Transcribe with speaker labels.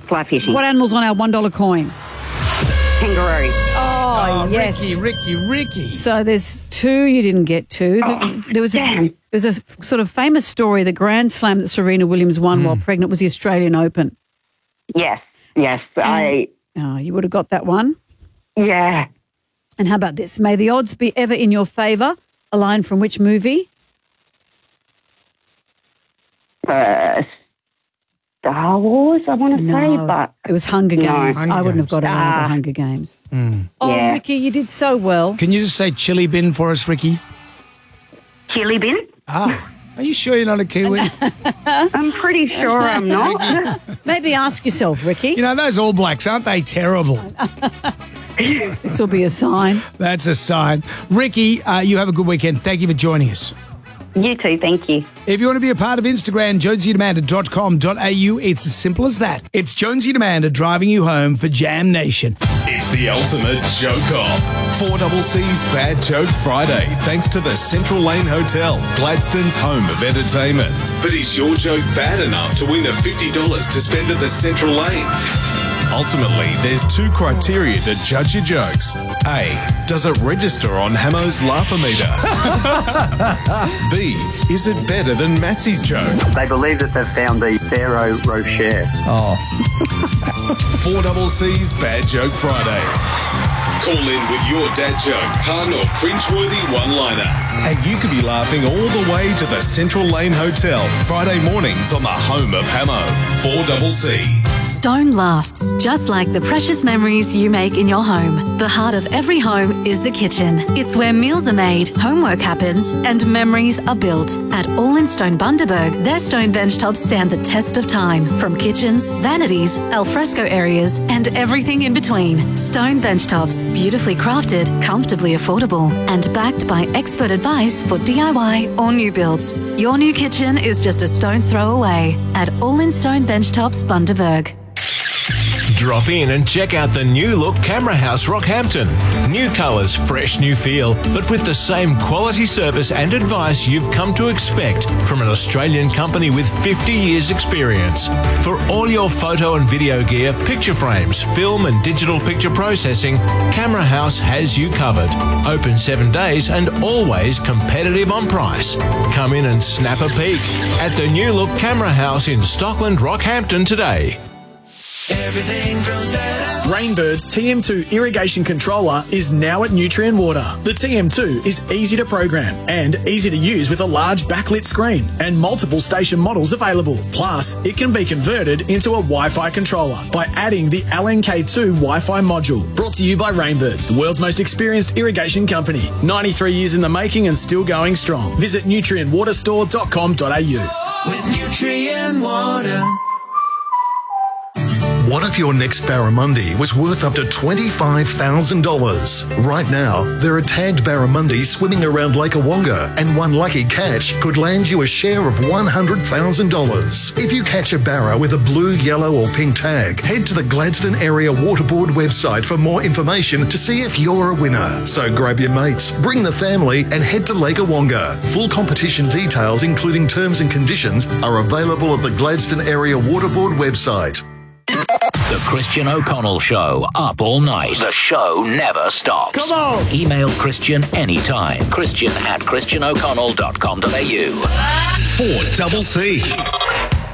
Speaker 1: Fly fishing.
Speaker 2: What animal's on our $1 coin?
Speaker 1: Kangaroo.
Speaker 2: Oh, yes.
Speaker 3: Ricky.
Speaker 2: So there's two you didn't get to. There was a sort of famous story, the Grand Slam that Serena Williams won while pregnant was the Australian Open.
Speaker 1: Yes.
Speaker 2: Oh, you would have got that one.
Speaker 1: Yeah.
Speaker 2: And how about this? May the odds be ever in your favour. A line from which movie?
Speaker 1: Star Wars, I want to say, but...
Speaker 2: It was Hunger Games.
Speaker 3: Hunger
Speaker 2: I wouldn't have
Speaker 3: Games.
Speaker 2: got it out of the Hunger Games. Oh,
Speaker 1: Yeah.
Speaker 2: Ricky, you did so well.
Speaker 3: Can you just say chili bin for us, Ricky?
Speaker 1: Chili bin?
Speaker 3: Ah, are you sure you're not a Kiwi?
Speaker 1: I'm pretty sure I'm not.
Speaker 2: Maybe ask yourself, Ricky.
Speaker 3: You know, those All Blacks, aren't they terrible?
Speaker 2: This will be a sign.
Speaker 3: That's a sign. Ricky, you have a good weekend. Thank you for joining us.
Speaker 1: You too, thank you.
Speaker 3: If you want to be a part of Instagram, jonesyandamanda.com.au, it's as simple as that. It's Jonesy and Amanda driving you home for Jam Nation.
Speaker 4: It's the ultimate joke-off. 4CC's Bad Joke Friday, thanks to the Central Lane Hotel, Gladstone's home of entertainment. But is your joke bad enough to win the $50 to spend at the Central Lane? Ultimately, there's two criteria to judge your jokes. A, does it register on Hamo's Laugh-O-Meter? B, is it better than Matsy's joke?
Speaker 5: They believe that they've found the Pharaoh Rocher.
Speaker 4: 4CC's Bad Joke Friday. Call in with your dad joke, pun or cringeworthy one-liner. And you could be laughing all the way to the Central Lane Hotel Friday mornings on the home of Hamo. 4CC.
Speaker 6: Stone lasts, just like the precious memories you make in your home. The heart of every home is the kitchen. It's where meals are made, homework happens, and memories are built. At All in Stone Bundaberg, their stone benchtops stand the test of time. From kitchens, vanities, alfresco areas, and everything in between. Stone benchtops, beautifully crafted, comfortably affordable, and backed by expert advice for DIY or new builds. Your new kitchen is just a stone's throw away at All in Stone Benchtops Bundaberg.
Speaker 7: Drop in and check out the new look Camera House Rockhampton. New colours, fresh new feel, but with the same quality service and advice you've come to expect from an Australian company with 50 years experience. For all your photo and video gear, picture frames, film and digital picture processing, Camera House has you covered. Open 7 days and always competitive on price. Come in and snap a peek at the new look Camera House in Stockland, Rockhampton today.
Speaker 8: Everything grows better.
Speaker 9: Rainbird's TM2 irrigation controller is now at Nutrien Water. The TM2 is easy to program and easy to use with a large backlit screen and multiple station models available. Plus, it can be converted into a Wi-Fi controller by adding the LNK2 Wi-Fi module. Brought to you by Rainbird, the world's most experienced irrigation company. 93 years in the making and still going strong. Visit nutrienwaterstore.com.au.
Speaker 8: With Nutrien Water.
Speaker 10: What if your next barramundi was worth up to $25,000? Right now, there are tagged barramundi swimming around Lake Awonga, and one lucky catch could land you a share of $100,000. If you catch a barra with a blue, yellow or pink tag, head to the Gladstone Area Waterboard website for more information to see if you're a winner. So grab your mates, bring the family and head to Lake Awonga. Full competition details, including terms and conditions, are available at the Gladstone Area Waterboard website.
Speaker 11: The Christian O'Connell Show, up all night. The show never stops.
Speaker 3: Come on!
Speaker 11: Email Christian anytime. Christian@christianoconnell.com.au.
Speaker 4: 4CC.